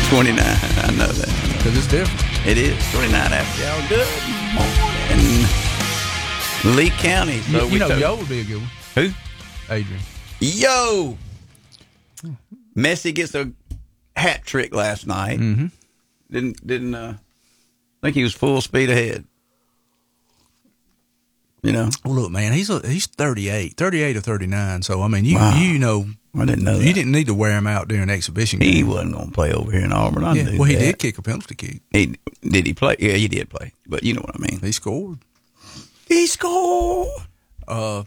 29. I know that. Because it's different. It is 29 after y'all. Good morning, Lee County. So Yo would be a good one. Who? Adrian. Yo. Messi gets a hat trick last night. Mm-hmm. Didn't think he was full speed ahead. Well, look, man, he's 38 or 39. So I mean, Wow. I didn't know that. You didn't need to wear him out during exhibition games. He wasn't going to play over here in Auburn. I knew he that. did kick a penalty kick. Did he play? Yeah, he did play. But you know what I mean. He scored. He scored. I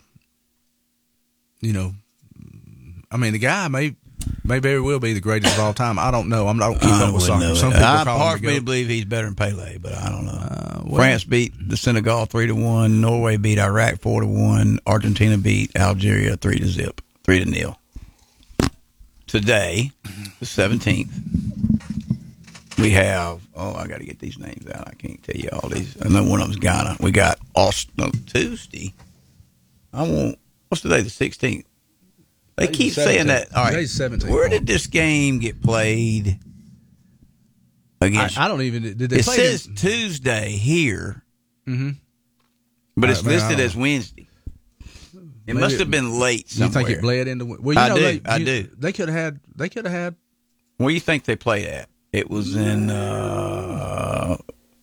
mean, the guy may very well be the greatest of all time. I don't know. I don't keep up with soccer. Some people call hard him for me to believe he's better than Pele, but I don't know. France beat the Senegal 3-1. Norway beat Iraq 4-1. Argentina beat Algeria 3-0. Today, the 17th, we have. Oh, I got to get these names out. I can't tell you all these. I know one of them's Ghana. We got Tuesday. What's today? The 16th. They keep saying that. All right. Today's 17th. Where did this game get played? Against? I don't even. Did they? It says Tuesday here, but it's listed as Wednesday. It must have been late somewhere. You think it bled into? Well, I do. They could have had. Where do you think they played at? It was in. I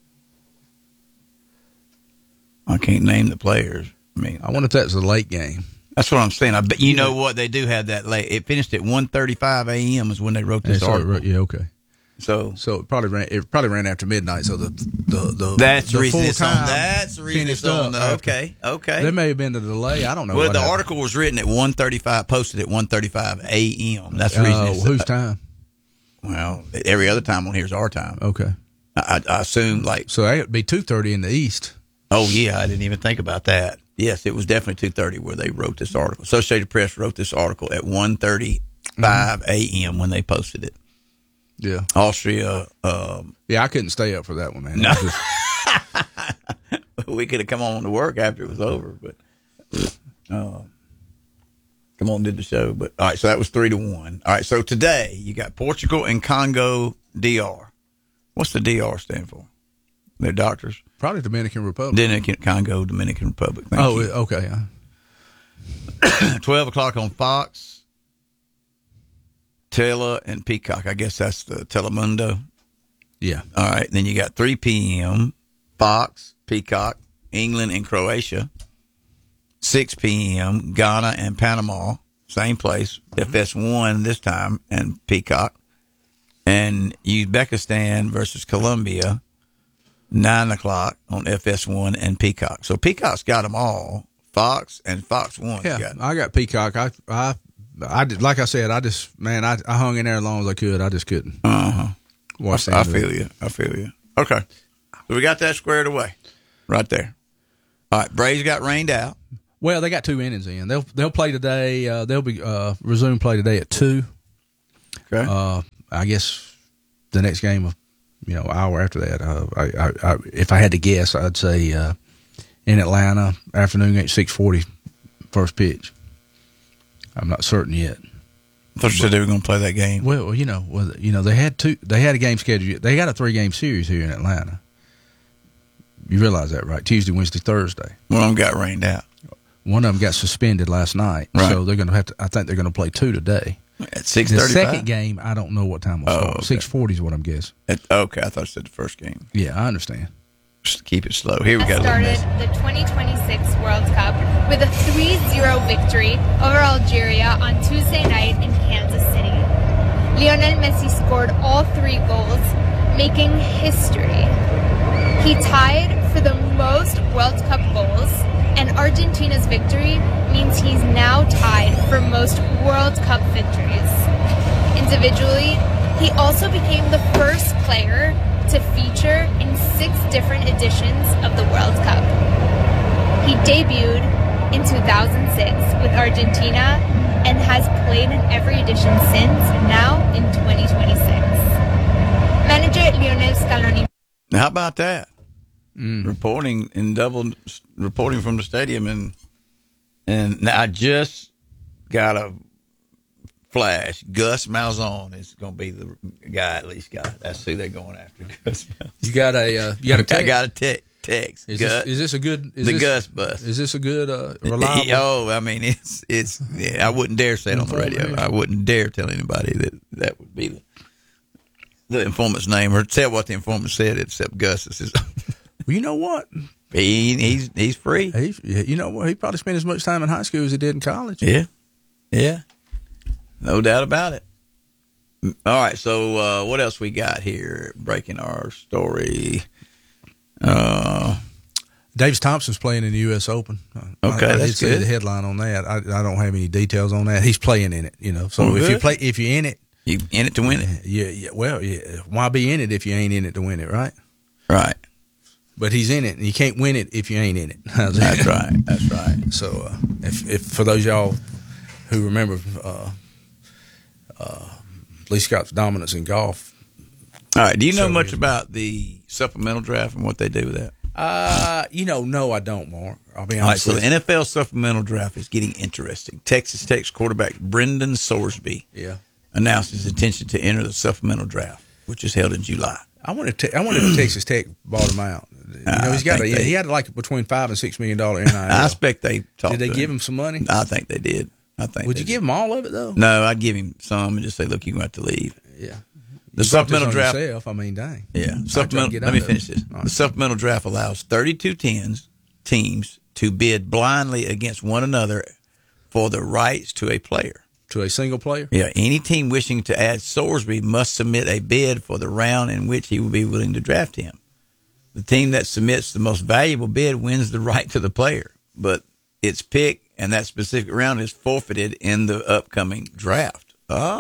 can't name the players. I mean, I wonder if that's a late game. That's what I'm saying. I bet you know what, they do have that late. It finished at 1:35 a.m. is when they wrote this article. Yeah, okay. So it probably ran after midnight. So the that's the reason full it's on. time That's the reason it's on. Okay. There may have been a delay. I don't know. Well, the article was written at 1:35, posted at 1:35 a.m. That's the reason. Whose time? Well, every other time on here is our time. Okay. I assume so it would be 2:30 in the east. Oh yeah, I didn't even think about that. Yes, it was definitely 2:30 where they wrote this article. Associated Press wrote this article at 1:35 a.m. when they posted it. Yeah. Austria. I couldn't stay up for that one, man. No. We could have come on to work after it was over, but come on and did the show. But all right, so that was 3-1. All right, so today you got Portugal and Congo DR. What's the DR stand for? They're doctors. Probably Dominican Republic. Congo, Dominican Republic. Thank you. Okay. 12 o'clock on Fox, Tele, and Peacock. I guess that's the Telemundo. Yeah. All right. Then you got 3 p.m., Fox, Peacock, England and Croatia. 6 p.m., Ghana and Panama. Same place. FS1 this time, and Peacock. And Uzbekistan versus Colombia. 9 o'clock on FS1 and Peacock. So Peacock's got them all. Fox and Fox 1. Yeah, I got Peacock. I did, like I said, I hung in there as long as I could. I just couldn't. Watch I feel you. Okay. So we got that squared away. Right there. All right. Braves got rained out. Well, they got 2 innings in. They'll play today. They'll be resume play today at 2. Okay. I guess the next game hour after that. I if I had to guess, I'd say in Atlanta, afternoon at 6:40, first pitch. I'm not certain yet. I thought you said they were going to play that game. Well, they had a game scheduled. They got a 3-game series here in Atlanta. You realize that, right? Tuesday, Wednesday, Thursday. One of them got rained out. One of them got suspended last night, right. So they're going to have to. I think they're going to play 2 today. At 6:35? The second game, I don't know what time will start. Okay. 6:40 is what I'm guessing. Okay, I thought you said the first game. Yeah, I understand. Just keep it slow. Here we go. Started the 2026 World Cup with a 3-0 victory over Algeria on Tuesday night in Kansas City. Lionel Messi scored all 3 goals, making history. He tied for the most World Cup goals, and Argentina's victory means he's now tied for most World Cup victories. Individually, he also became the first player to feature in 6 different editions of the World Cup. He debuted in 2006 with Argentina and has played in every edition since, now in 2026. Manager Lionel Scaloni. Now, how about that? Reporting from the stadium, and now I just got a flash. Gus Malzahn is going to be the guy. At least guy. That's who they're going after. Gus Malzahn. You got a text? I got a text. Is this a good? Gus bus? Is this a good reliable? Oh, I mean, it's. Yeah, I wouldn't dare say it on the radio. I wouldn't dare tell anybody that would be the informant's name or tell what the informant said, except Gus is his. Well, you know what? He's free. You know what? He probably spent as much time in high school as he did in college. Yeah, no doubt about it. All right, so what else we got here? Breaking our story. Davis Thompson's playing in the U.S. Open. Okay, I that's did see good. the headline on that. I don't have any details on that. He's playing in it, So if you're in it, you in it to win it. Yeah. Well, yeah. Why be in it if you ain't in it to win it, right? Right. But he's in it, and you can't win it if you ain't in it. That's right. That's right. So, if for those y'all who remember Lee Scott's dominance in golf. All right. Do you know much about the supplemental draft and what they do with that? No, I don't, Mark. I'll be All right. honest. So the NFL supplemental draft is getting interesting. Texas Tech's quarterback Brendan Sorsby announced his intention to enter the supplemental draft, which is held in July. I wonder if Texas Tech bought him out. He had like between $5 and $6 million NIL. I expect they talked. Did they give him some money? I think they did. Would you give him all of it though? No, I'd give him some and just say, "Look, you're going to have to leave." Yeah. The supplemental draft. Yourself, I mean, dang. Yeah. Supplemental. Let me finish this. Right. The supplemental draft allows 32 teams to bid blindly against one another for the rights to a player. To a single player? Yeah. Any team wishing to add Sorsby must submit a bid for the round in which he will be willing to draft him. The team that submits the most valuable bid wins the right to the player, but its pick and that specific round is forfeited in the upcoming draft.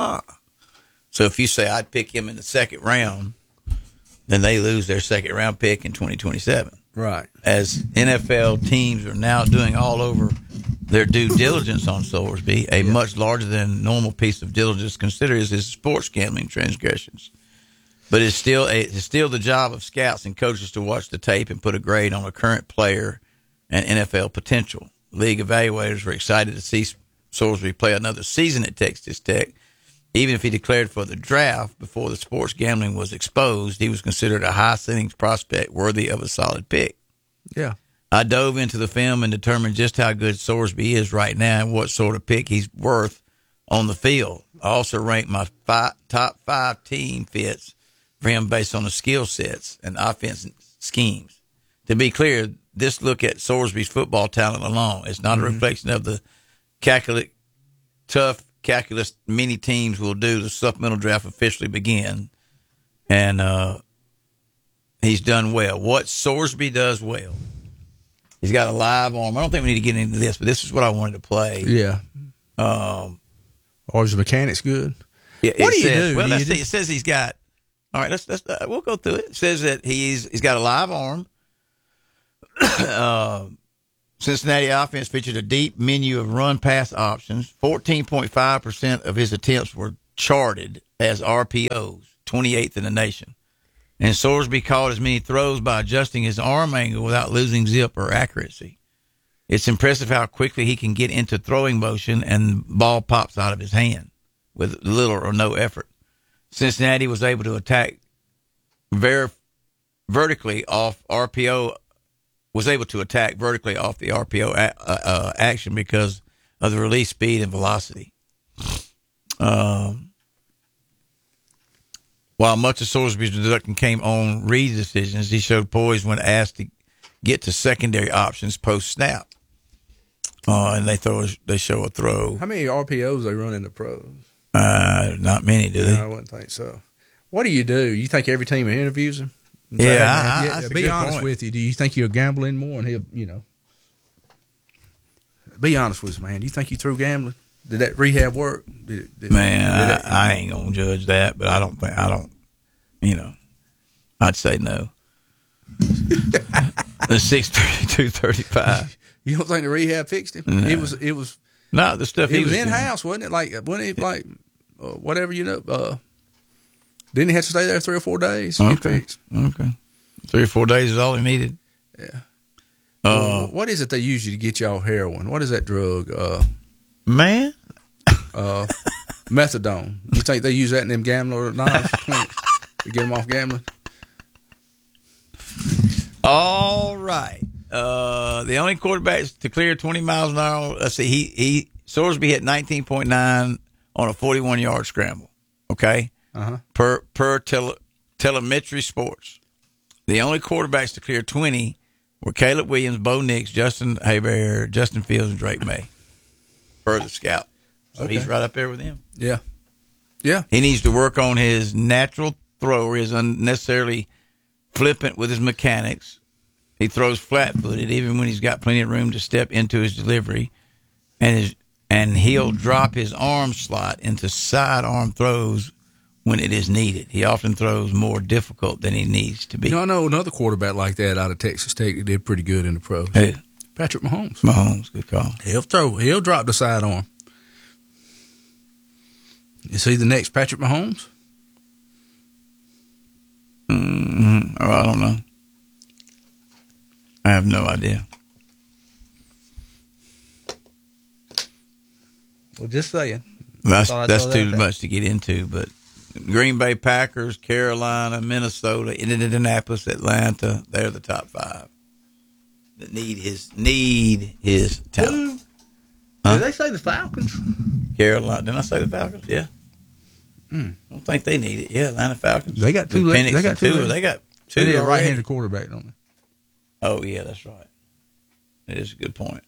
So if you say I'd pick him in the second round, then they lose their second round pick in 2027. Right. As NFL teams are now doing all over their due diligence on Sorsby, a much larger than normal piece of diligence considered is his sports gambling transgressions. But it's still the job of scouts and coaches to watch the tape and put a grade on a current player and NFL potential. League evaluators were excited to see Sorsby play another season at Texas Tech. Even if he declared for the draft before the sports gambling was exposed, he was considered a high-ceilings prospect worthy of a solid pick. Yeah. I dove into the film and determined just how good Sorsby is right now and what sort of pick he's worth on the field. I also ranked my top 5 team fits for him based on the skill sets and offensive schemes. To be clear, this look at Sorsby's football talent alone is not a reflection of the tough calculus many teams will do. The supplemental draft officially begin, and he's done well. What Sorsby does well, he's got a live arm. I don't think we need to get into this, but this is what I wanted to play. Yeah. Or is the mechanics good? Yeah, what do you do? Well, it says he's got. All right, let's we'll go through it. It says that he's got a live arm. Cincinnati offense featured a deep menu of run-pass options. 14.5% of his attempts were charted as RPOs, 28th in the nation. And Sorsby caught as many throws by adjusting his arm angle without losing zip or accuracy. It's impressive how quickly he can get into throwing motion and the ball pops out of his hand with little or no effort. Cincinnati was able to attack vertically off RPO. Was able to attack vertically off the RPO action because of the release speed and velocity. While much of Sorsby's deduction came on read decisions, he showed poise when asked to get to secondary options post snap. And they show a throw. How many RPOs they run in the pros? Not many, do they? No, I wouldn't think so. What do? You think every team interviews him? Yeah, be honest with you. Do you think you'll gamble in more and he'll, be honest with us, man. Do you think you threw gambling? Did that rehab work? I ain't gonna judge that, but I don't. I'd say no. The 6'2", You don't think the rehab fixed him? No. It was. No, the stuff It was in house, wasn't it? Wasn't it whatever Didn't he have to stay there 3 or 4 days? Okay. 3 or 4 days is all he needed. Yeah. What is it they use you to get y'all heroin? What is that drug? Man. Methadone. You think they use that in them gambler knives to get them off gambling? All right. The only quarterbacks to clear 20 miles an hour. Let's see. Sorsby hit 19.9 on a 41-yard scramble. Okay. Per telemetry sports. The only quarterbacks to clear 20 were Caleb Williams, Bo Nix, Justin Herbert, Justin Fields, and Drake May. Per the scout. So he's right up there with him. Yeah. Yeah. He needs to work on his natural throw, his unnecessarily flippant with his mechanics. He throws flat-footed even when he's got plenty of room to step into his delivery, and he'll drop his arm slot into sidearm throws when it is needed. He often throws more difficult than he needs to be. I know another quarterback like that out of Texas State that did pretty good in the pros. Who? Patrick Mahomes. Mahomes, good call. He'll drop the sidearm. Is he the next Patrick Mahomes? Oh, I don't know. I have no idea. Well, just saying. That's too much to get into, but Green Bay Packers, Carolina, Minnesota, Indianapolis, Atlanta, they're the top 5 that need his talent. Did they say the Falcons? Carolina. Didn't I say the Falcons? Yeah. I don't think they need it. Yeah, Atlanta Falcons. They got two. They got two. They got two. They need a right-handed quarterback, don't they? Oh, yeah, that's right. That is a good point.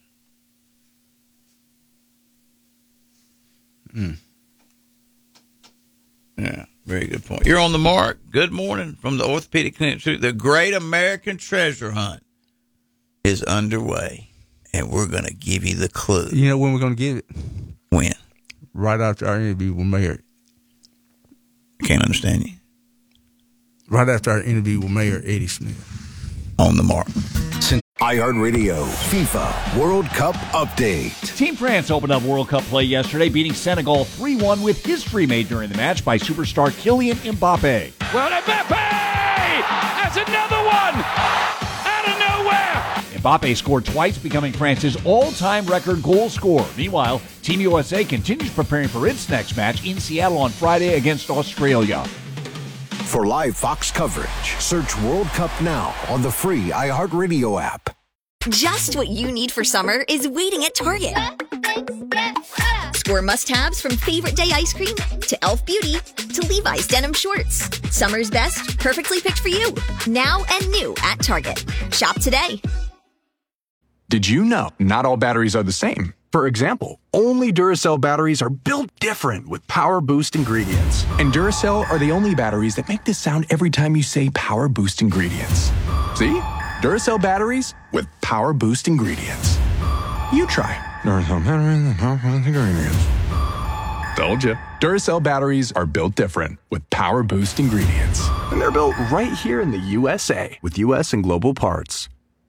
Yeah, very good point. You're on the mark. Good morning from the Orthopedic Clinic. The Great American Treasure Hunt is underway, and we're going to give you the clue. You know when we're going to give it? When? Right after our interview with Mayor. I can't understand you. Right after our interview with Mayor Eddie Smith. On the mark. iHeartRadio FIFA World Cup Update. Team France opened up World Cup play yesterday, beating Senegal 3-1 with history made during the match by superstar Kylian Mbappe. Well, Mbappe has another one out of nowhere. Mbappe scored twice, becoming France's all-time record goal scorer. Meanwhile, Team USA continues preparing for its next match in Seattle on Friday against Australia. For live Fox coverage, search World Cup now on the free iHeartRadio app. Just what you need for summer is waiting at Target. Score must-haves from Favorite Day ice cream to Elf Beauty to Levi's denim shorts. Summer's best, perfectly picked for you. Now and new at Target. Shop today. Did you know not all batteries are the same? For example, only Duracell batteries are built different with Power Boost ingredients. And Duracell are the only batteries that make this sound every time you say Power Boost ingredients. See? Duracell batteries with Power Boost ingredients. You try. Duracell batteries with Power Boost ingredients. Told you. Duracell batteries are built different with Power Boost ingredients. And they're built right here in the USA with US and global parts.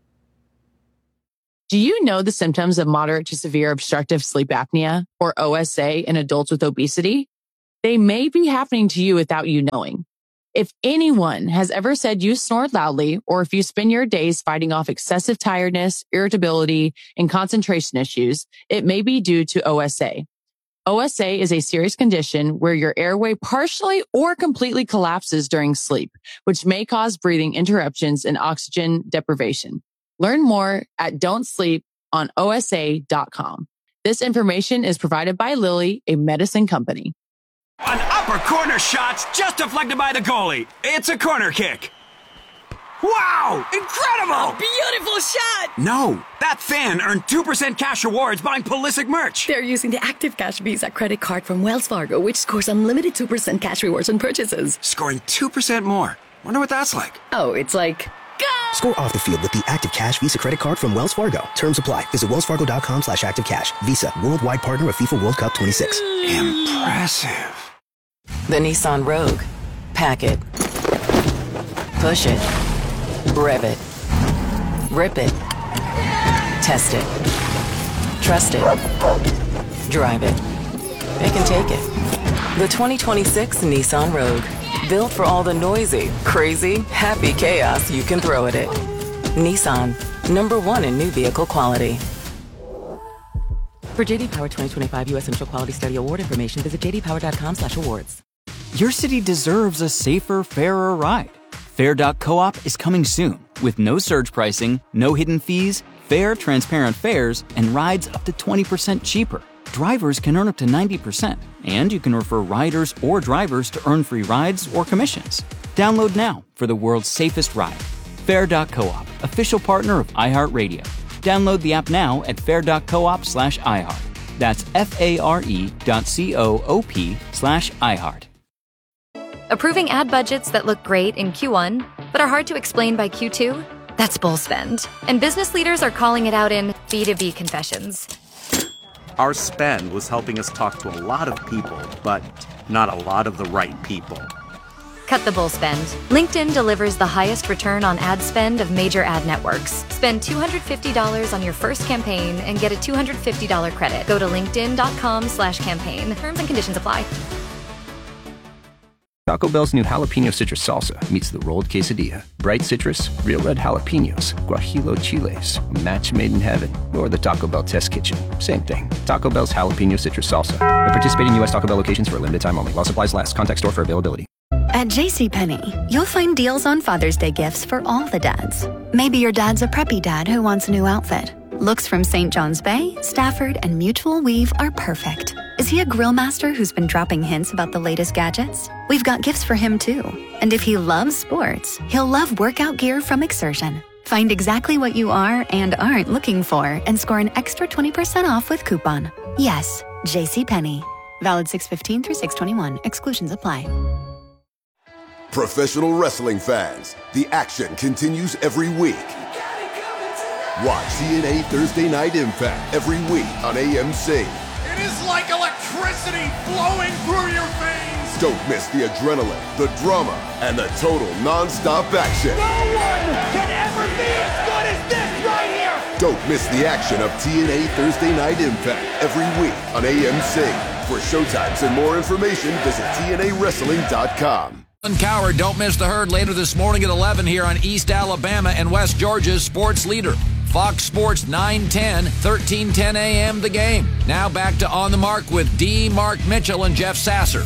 Do you know the symptoms of moderate to severe obstructive sleep apnea, or OSA, in adults with obesity? They may be happening to you without you knowing. If anyone has ever said you snore loudly, or if you spend your days fighting off excessive tiredness, irritability, and concentration issues, it may be due to OSA. OSA is a serious condition where your airway partially or completely collapses during sleep, which may cause breathing interruptions and oxygen deprivation. Learn more at don'tsleeponosa.com. This information is provided by Lilly, a medicine company. An upper corner shot's just deflected by the goalie. It's a corner kick. Wow! Incredible! Beautiful shot! No, that fan earned 2% cash rewards buying Pulisic merch. They're using the Active Cash Visa credit card from Wells Fargo, which scores unlimited 2% cash rewards on purchases. Scoring 2% more. Wonder what that's like. Oh, it's like... Go! Score off the field with the Active Cash Visa credit card from Wells Fargo. Terms apply. Visit wellsfargo.com/activecash. Visa, worldwide partner of FIFA World Cup 26. Impressive. The Nissan Rogue. Pack it. Push it. Rev it. Rip it. Test it. Trust it. Drive it. It can take it. The 2026 Nissan Rogue. Built for all the noisy, crazy, happy chaos you can throw at it. Nissan. #1 in new vehicle quality. For JD Power 2025 U.S. Central Quality Study Award information, visit jdpower.com/awards. Your city deserves a safer, fairer ride. Fair.coop is coming soon with no surge pricing, no hidden fees, fair, transparent fares, and rides up to 20% cheaper. Drivers can earn up to 90%, and you can refer riders or drivers to earn free rides or commissions. Download now for the world's safest ride. Fair.coop, official partner of iHeartRadio. Download the app now at fair.coop/iHeart. That's FARE.coop/iHeart. Approving ad budgets that look great in Q1, but are hard to explain by Q2? That's bull spend. And business leaders are calling it out in B2B confessions. Our spend was helping us talk to a lot of people, but not a lot of the right people. Cut the bull spend. LinkedIn delivers the highest return on ad spend of major ad networks. Spend $250 on your first campaign and get a $250 credit. Go to linkedin.com/campaign. Terms and conditions apply. Taco Bell's new jalapeno citrus salsa meets the rolled quesadilla. Bright citrus, real red jalapenos, guajillo chiles, a match made in heaven, or the Taco Bell test kitchen. Same thing. Taco Bell's jalapeno citrus salsa. At participating U.S. Taco Bell locations for a limited time only. While supplies last. Contact store for availability. At JCPenney, you'll find deals on Father's Day gifts for all the dads. Maybe your dad's a preppy dad who wants a new outfit. Looks from St. John's Bay, Stafford, and Mutual Weave are perfect. Is he a grill master who's been dropping hints about the latest gadgets? We've got gifts for him too. And if he loves sports, he'll love workout gear from Exertion. Find exactly what you are and aren't looking for and score an extra 20% off with coupon. Yes, JCPenney. Valid 6/15 through 6/21. Exclusions apply. Professional wrestling fans, the action continues every week. Watch TNA Thursday Night Impact every week on AMC. It is like electricity flowing through your veins. Don't miss the adrenaline, the drama, and the total non-stop action. No one can ever be as good as this right here. Don't miss the action of TNA Thursday Night Impact every week on AMC. For showtimes and more information, visit TNAWrestling.com. Coward, don't miss the herd later this morning at 11 here on East Alabama and West Georgia's sports leader. Fox Sports 910, 1310 a.m. The Game. Now back to On the Mark with D. Mark Mitchell and Jeff Sasser.